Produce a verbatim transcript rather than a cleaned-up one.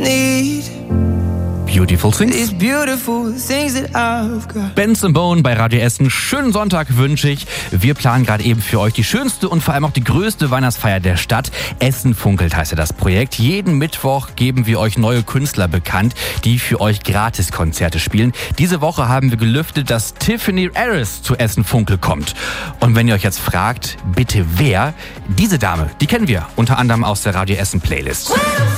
need Beautiful Things. these beautiful things that I've got. Benz and Bone bei Radio Essen. Schönen Sonntag wünsche ich. Wir planen gerade eben für euch die schönste und vor allem auch die größte Weihnachtsfeier der Stadt. Essen funkelt heißt ja das Projekt. Jeden Mittwoch geben wir euch neue Künstler bekannt, die für euch Gratiskonzerte spielen. Diese Woche haben wir gelüftet, dass Tiffany Harris zu Essen Funkel kommt. Und wenn ihr euch jetzt fragt, bitte wer? Diese Dame, die kennen wir unter anderem aus der Radio Essen Playlist.